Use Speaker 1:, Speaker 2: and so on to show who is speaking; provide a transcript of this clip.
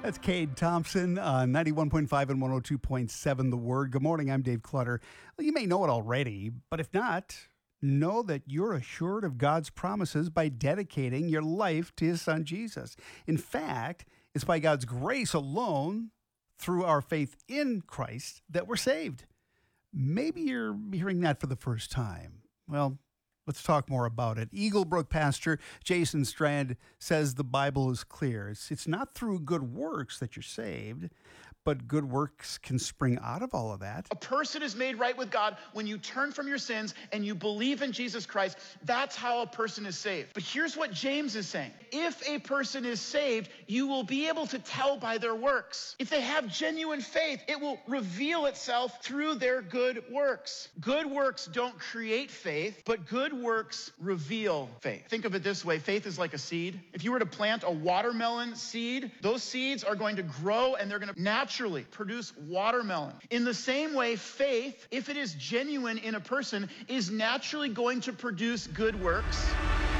Speaker 1: That's Cade Thompson, 91.5 and 102.7 The Word. Good morning, I'm Dave Clutter. Well, you may know it already, but if not, know that you're assured of God's promises by dedicating your life to His Son, Jesus. In fact, it's by God's grace alone, through our faith in Christ, that we're saved. Maybe you're hearing that for the first time. Well, let's talk more about it. Eagle Brook pastor Jason Strand says the Bible is clear. It's not through good works that you're saved, but good works can spring out of all of that.
Speaker 2: A person is made right with God when you turn from your sins and you believe in Jesus Christ. That's how a person is saved. But here's what James is saying. If a person is saved, you will be able to tell by their works. If they have genuine faith, it will reveal itself through their good works. Good works don't create faith, but good works reveal faith. Think of it this way. Faith is like a seed. If you were to plant a watermelon seed, those seeds are going to grow and they're going to naturally produce watermelon. In the same way, faith, if it is genuine in a person, is naturally going to produce good works.